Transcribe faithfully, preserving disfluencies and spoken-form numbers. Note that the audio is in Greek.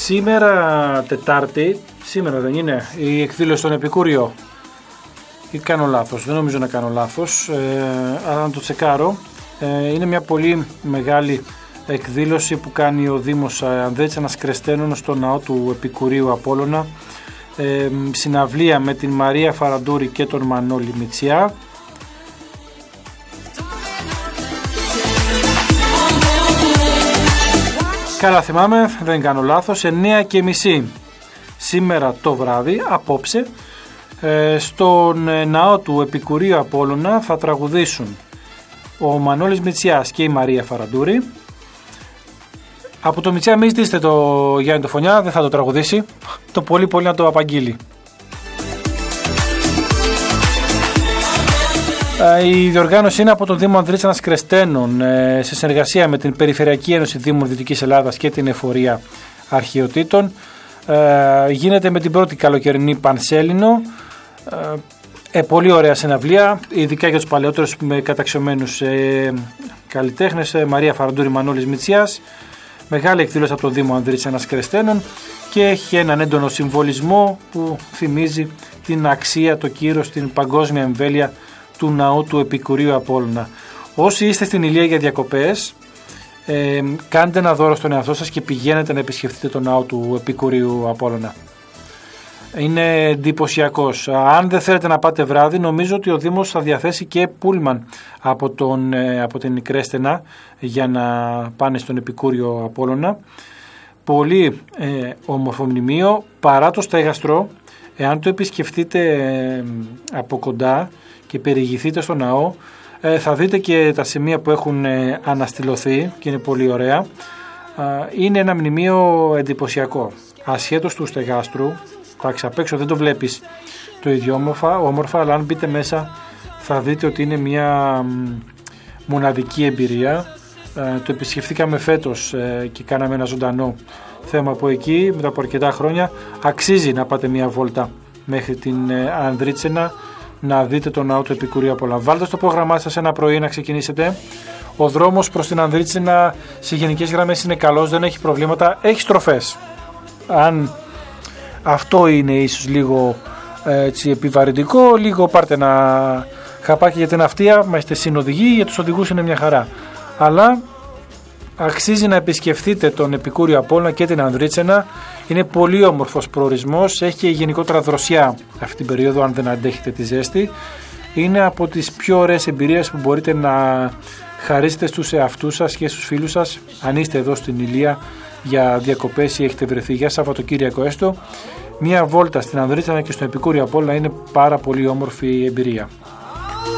Σήμερα Τετάρτη, σήμερα δεν είναι η εκδήλωση στον Επικούριο? Ή κάνω λάθος? Δεν νομίζω να κάνω λάθος, ε, αλλά να το τσεκάρω. Ε, είναι μια πολύ μεγάλη εκδήλωση που κάνει ο Δήμος Ανδρίτσανας Κρεστένων στο ναό του Επικουρίου Απόλλωνα. Ε, συναυλία με την Μαρία Φαραντούρη και τον Μανώλη Μητσιά. Καλά θυμάμαι, δεν κάνω λάθος, εννιά και μισή σήμερα το βράδυ, απόψε, στον ναό του Επικουρίου Απόλλωνα θα τραγουδήσουν ο Μανώλης Μητσιάς και η Μαρία Φαραντούρη. Από το Μητσιά μην ζητήσετε το Γιάννη το Φωνιά, δεν θα το τραγουδήσει, το πολύ πολύ να το απαγγείλει. Η διοργάνωση είναι από τον Δήμο Ανδρίτσανας Κρεστένων σε συνεργασία με την Περιφερειακή Ένωση Δήμων Δυτικής Ελλάδας και την Εφορία Αρχαιοτήτων. Γίνεται με την πρώτη καλοκαιρινή Πανσέλινο. Ε, πολύ ωραία συναυλία, ειδικά για τους παλαιότερους με καταξιωμένους ε, καλλιτέχνες, ε, Μαρία Φαραντούρη, Μανώλης Μητσιάς. Μεγάλη εκδήλωση από τον Δήμο Ανδρίτσανας Κρεστένων και έχει έναν έντονο συμβολισμό που θυμίζει την αξία, το κύρος, την παγκόσμια εμβέλεια του ναού του Επικουρίου Απόλλωνα. Όσοι είστε στην Ηλία για διακοπές, ε, κάντε ένα δώρο στον εαυτό σας και πηγαίνετε να επισκεφτείτε τον ναό του Επικουρίου Απόλλωνα. Είναι εντυπωσιακός. Αν δεν θέλετε να πάτε βράδυ, νομίζω ότι ο Δήμος θα διαθέσει και πούλμαν από, τον, από την Κρέστενα για να πάνε στον Επικούριο Απόλλωνα. Πολύ ε, όμορφο μνημείο, παρά το στέγαστρο. Εάν το επισκεφτείτε ε, από κοντά και περιηγηθείτε στο ναό, ε, θα δείτε και τα σημεία που έχουν ε, αναστηλωθεί και είναι πολύ ωραία. Ε, είναι ένα μνημείο εντυπωσιακό. Ασχέτως του στεγάστρου, εντάξει, απ' έξω δεν το βλέπεις το ίδιο όμορφα, όμορφα, αλλά αν μπείτε μέσα θα δείτε ότι είναι μια μοναδική εμπειρία. Ε, το επισκεφθήκαμε φέτος ε, και κάναμε ένα ζωντανό θέμα από εκεί μετά από αρκετά χρόνια. Αξίζει να πάτε μια βόλτα μέχρι την ε, Ανδρίτσενα να δείτε το ναό του Επικουρίου Απόλλωνα. Βάλτε στο πρόγραμμά σας ένα πρωί να ξεκινήσετε. Ο δρόμος προς την Ανδρίτσενα σε γενικές γραμμές είναι καλός, δεν έχει προβλήματα, έχει στροφές. Αν αυτό είναι ίσως λίγο έτσι, επιβαρυντικό, λίγο πάρτε ένα χαπάκι για την αυτεία, μα είστε συνοδηγοί, για τους οδηγούς είναι μια χαρά. Αλλά αξίζει να επισκεφτείτε τον Επικούριο Απόλλωνα και την Ανδρίτσενα, είναι πολύ όμορφος προορισμός, έχει και γενικότερα δροσιά αυτή την περίοδο αν δεν αντέχετε τη ζέστη. Είναι από τις πιο ωραίες εμπειρίες που μπορείτε να χαρίσετε στους εαυτούς σας και στους φίλους σας, αν είστε εδώ στην Ηλία για διακοπές ή έχετε βρεθεί για Σαββατοκύριακο έστω. Μία βόλτα στην Ανδρίτσενα και στο Επικούριο Απόλλωνα είναι πάρα πολύ όμορφη εμπειρία.